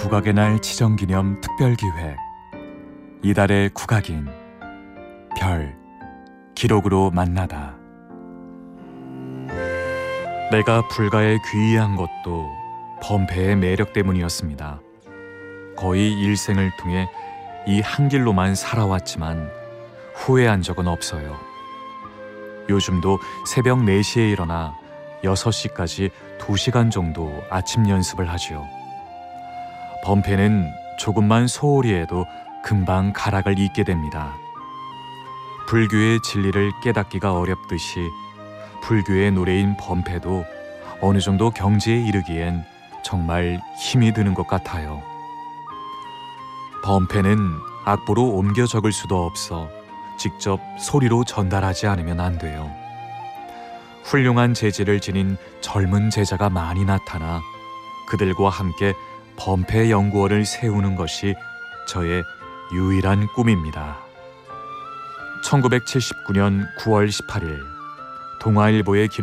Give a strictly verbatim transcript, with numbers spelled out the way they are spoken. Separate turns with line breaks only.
국악의 날 지정기념 특별기획 이달의 국악인 별 기록으로 만나다. 내가 불가에 귀의한 것도 범패의 매력 때문이었습니다. 거의 일생을 통해 이 한 길로만 살아왔지만 후회한 적은 없어요. 요즘도 새벽 네 시에 일어나 여섯 시까지 두 시간 정도 아침 연습을 하지요. 범패는 조금만 소홀히 해도 금방 가락을 잇게 됩니다. 불교의 진리를 깨닫기가 어렵듯이 불교의 노래인 범패도 어느 정도 경지에 이르기엔 정말 힘이 드는 것 같아요. 범패는 악보로 옮겨 적을 수도 없어 직접 소리로 전달하지 않으면 안 돼요. 훌륭한 재질을 지닌 젊은 제자가 많이 나타나 그들과 함께 범패 연구원을 세우는 것이 저의 유일한 꿈입니다. 천구백칠십구 년 구월 십팔일 동아일보의 기록